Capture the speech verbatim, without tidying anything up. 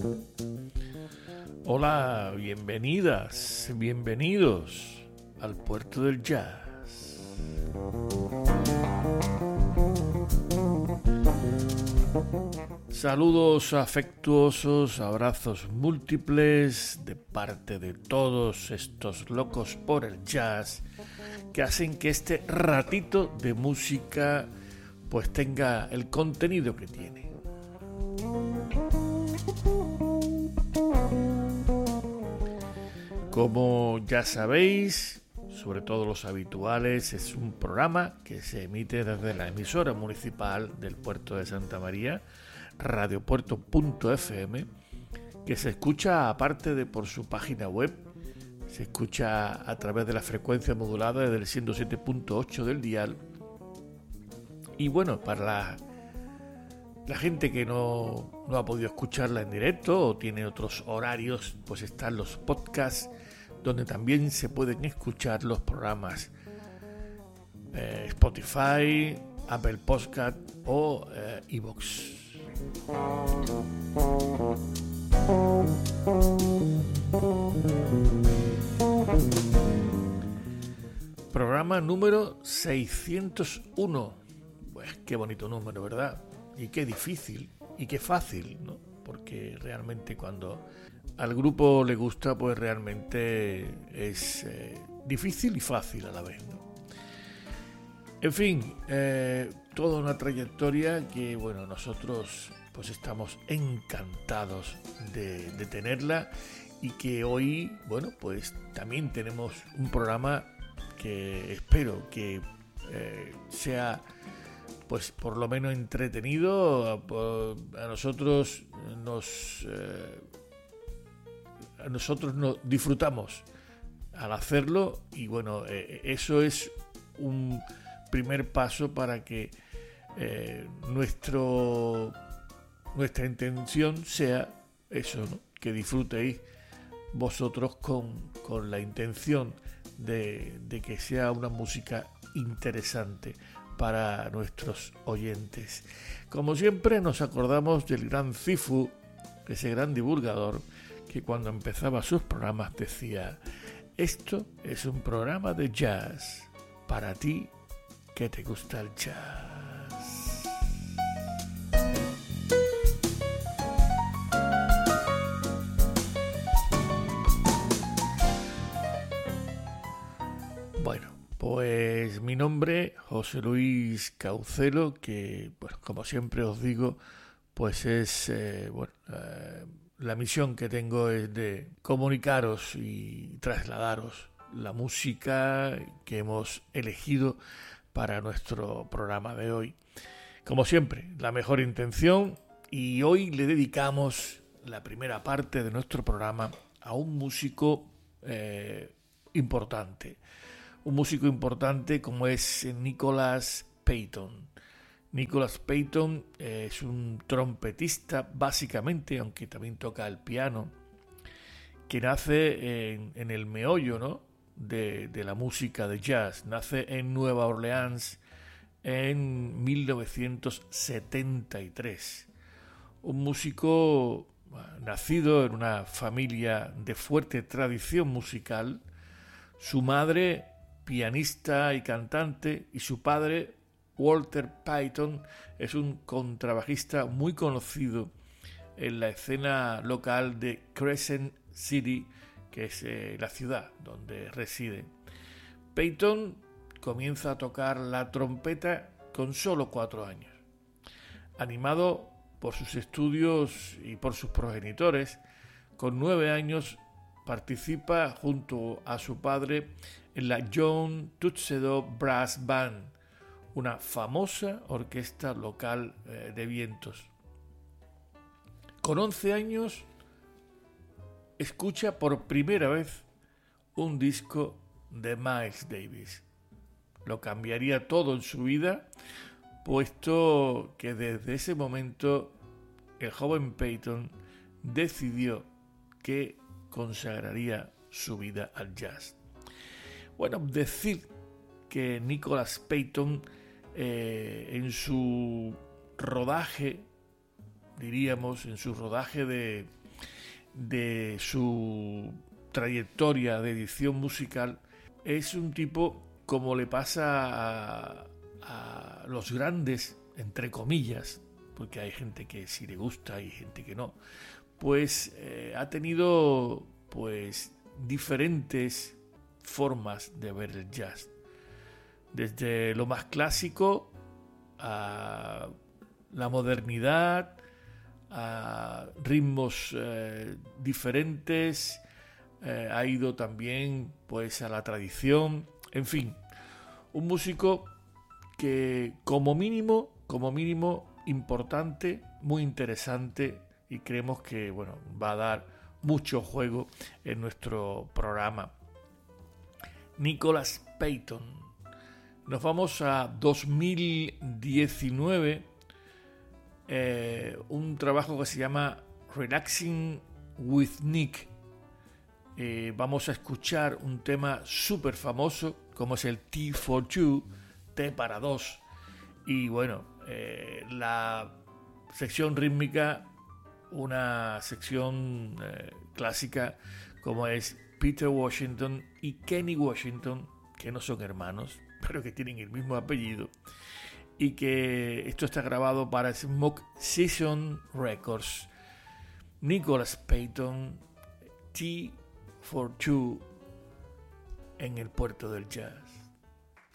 Hola, bienvenidas, bienvenidos al Puerto del Jazz. Saludos afectuosos, abrazos múltiples de parte de todos estos locos por el jazz que hacen que este ratito de música pues tenga el contenido que tiene. Como ya sabéis, sobre todo los habituales, es un programa que se emite desde la emisora municipal del Puerto de Santa María, radio puerto punto efe eme, que se escucha aparte de por su página web, se escucha a través de la frecuencia modulada del ciento siete punto ocho del dial. Y bueno, para la, la gente que no, no ha podido escucharla en directo o tiene otros horarios, pues están los podcasts donde también se pueden escuchar los programas eh, Spotify, Apple Podcast o eh, iVoox. Programa número seiscientos uno. Pues qué bonito número, ¿verdad? Y qué difícil y qué fácil, ¿no? Porque realmente cuando al grupo le gusta, pues realmente es eh, difícil y fácil a la vez, ¿no? En fin, eh, toda una trayectoria que, bueno, nosotros pues estamos encantados de, de tenerla y que hoy, bueno, pues también tenemos un programa que espero que eh, sea pues por lo menos entretenido. A, a nosotros nos eh, a nosotros nos disfrutamos al hacerlo y bueno, eh, eso es un primer paso para que eh, nuestro nuestra intención sea eso, ¿no? Que disfrutéis vosotros con, con la intención de, de que sea una música interesante para nuestros oyentes. Como siempre nos acordamos del gran Cifu, ese gran divulgador que cuando empezaba sus programas decía: esto es un programa de jazz para ti que te gusta el jazz. Bueno, pues mi nombre, José Luis Caucelo, que, bueno, como siempre os digo, pues es, eh, bueno, eh, la misión que tengo es de comunicaros y trasladaros la música que hemos elegido para nuestro programa de hoy. Como siempre, la mejor intención, y hoy le dedicamos la primera parte de nuestro programa a un músico eh, importante. Un músico importante como es Nicholas Payton. Nicholas Payton es un trompetista básicamente, aunque también toca el piano, que nace en, en el meollo, ¿no? de, de la música de jazz. Nace en Nueva Orleans en mil novecientos setenta y tres. Un músico nacido en una familia de fuerte tradición musical. Su madre, pianista y cantante, y su padre, Walter Payton, es un contrabajista muy conocido en la escena local de Crescent City, que es eh, la ciudad donde reside. Payton comienza a tocar la trompeta con solo cuatro años. Animado por sus estudios y por sus progenitores, con nueve años participa junto a su padre en la John Tuxedo Brass Band, una famosa orquesta local eh, de vientos. Con once años escucha por primera vez un disco de Miles Davis. Lo cambiaría todo en su vida, puesto que desde ese momento el joven Payton decidió que consagraría su vida al jazz. Bueno, decir que Nicholas Payton eh, en su rodaje, diríamos, en su rodaje de, de su trayectoria de edición musical, es un tipo, como le pasa a, a los grandes, entre comillas, porque hay gente que sí le gusta y gente que no, pues eh, ha tenido pues diferentes formas de ver el jazz, desde lo más clásico a la modernidad, a ritmos eh, diferentes, eh, ha ido también pues a la tradición, en fin, un músico que como mínimo, como mínimo importante, muy interesante, y creemos que bueno, va a dar mucho juego en nuestro programa. Nicholas Payton. Nos vamos a dos mil diecinueve, eh, un trabajo que se llama Relaxing with Nick. Eh, vamos a escuchar un tema súper famoso como es el T for Two, T para dos, y bueno, eh, la sección rítmica, una sección eh, clásica como es Peter Washington y Kenny Washington, que no son hermanos, pero que tienen el mismo apellido, y que esto está grabado para Smoke Session Records. Nicholas Payton, T for Two, en el puerto del jazz.